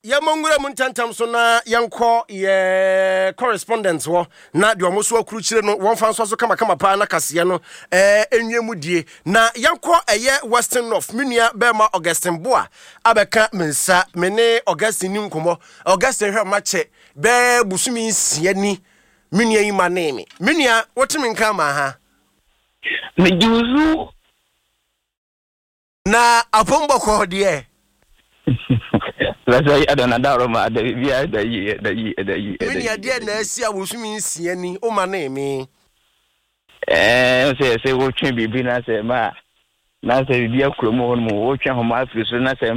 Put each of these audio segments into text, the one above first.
Yamongura muntantam so na yanko ye correspondent wo na de omo so akuru kire no won fa so kama pa na kase no enwemu die na yanko eye Western North menua Bema Augustine Boa abeka mensa mene Augustine ni nkomo Augustine hwe mache be busumi nsia ni menua yi maneme menua wotimi nka ma ha mejuzu na apombo ko de Let's say I don't know ma da bia da yi menua de na asia busumi nsia ni o maneme say wo twen bibi na say ma na say bia kromo won mo wo twen ho ma afiri so na say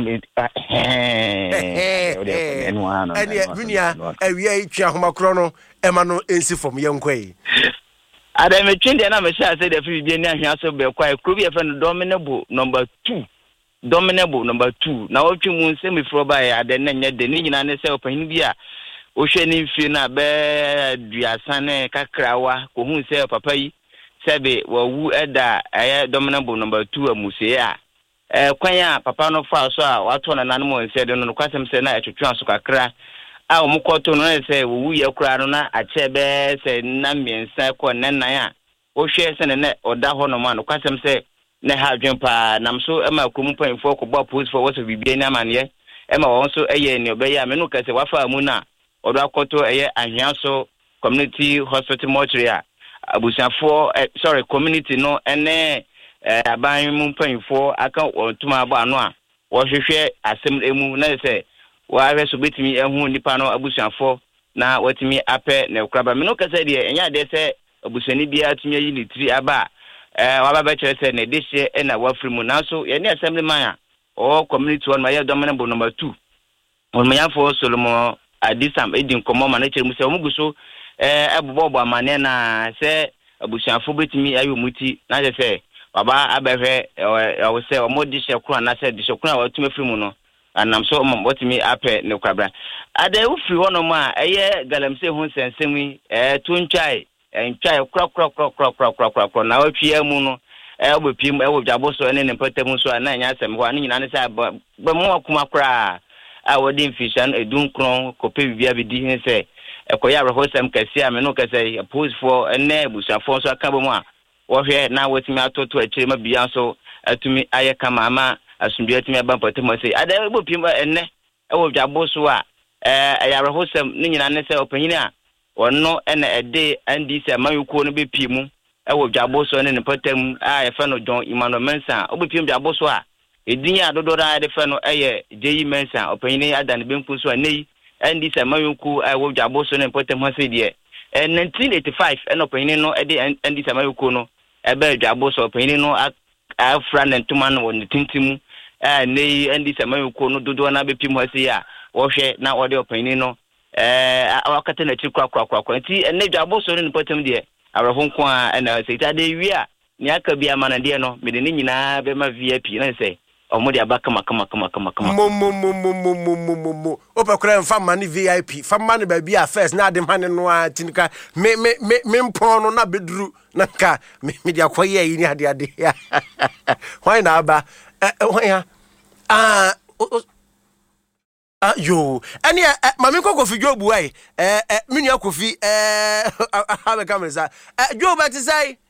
menua awia itwa ho makro no ema no ensi fom yenkwai Adam twen de na me say the fi bia ni ahwa so be kwai kro bi e fa no dominable number 2 dominable number 2 na wo twen mu nsem fro ba ya de na nya de ni nyina ne say opahin bia wo hwe ni fi na be duasane kakrawa ko hu say papa yi sebe wawu eda dominable number 2 amuse a kwanya papa no fa so a wato na nanmo nse de no kwasem se na etwetwa so kakra a omukoto no se wawu ye kura no na achebe se na miensa ko nenan a wo hwe se ne oda ho no ma no kwasem se ne ha dwempa nam so ema krum panfo ko bo post for waso bibia ni amane ema won so eye ni obeya me no kase wafa mu na odo akoto eye ahia so community hospital mortuary a abusiafo community no ene aban mu panfo aka otuma aba no a wo hwehwe asem emu na se wa hwe so betimi ehu nipa no abusiafo na watimi ape na kraba me no kase de enya de se abusiani bia atumi yi ni tri aba wa ba chere se ne dehye na wafiri mu na so ye ne assembly man a o community one ma ye dominable number 2 on ma yafo Solomon Adisam edin komo ma na chere mu se o muguso ebobo amane na se abusiafo betimi ayo muti na je se baba abehwe o se o modishe kura na se dishe kura watumi firi mu no anam so o watumi ape ne kwabra ade ufiri wono ma eye galamse hu sensemi tunchai enchai kra na otwie mu no obepim ewodwabo so ene ne patam so na nya asem ho ani nyina ne se ba mo akuma kra a wodi mfishan edunkron kope bibia bidi hin se ekoya rehosem kase a me no kase pose for ene busafo so aka bomu a wo hwe na wotimi atoto akire ma bia so atumi aye kama ama asumbi atumi aba patam se ada obepim ene ewodwabo so a ya rehosem ni nyina ne se opanyin a wonno ene ede andi se mayuko no bepimu ewodwabo so ne patam a ye fa no John Emmanuel Mensa obepim dwabo so a edin a dodora de fa no eye Jeyi Mensa opanyin adan benku so nei andi se mayuko ewodwabo so ne patam ha se de 1985 eno opanyin no ede andi se mayuko no ebe dwabo so opanyin no afra ne ntuma no won tintimu nei andi se mayuko no dodo na bepim ha se ya wo hwe na wode opanyin no awakata na chi kwa nti ene dwabo so ne patam de awrafo nko a na se ta de wi a ni aka bia mana de no me de ni nyina be ma VIP na se omo de abaka kama opekura mfa mani VIP fa mani ba bia first na de mane no a tinika me mpon no na beduru na ka me de akoye yi ni ade why na aba why yo eni mami ko Kofi Jobu ai menua Kofi ha be kamera sa Jobu ti sai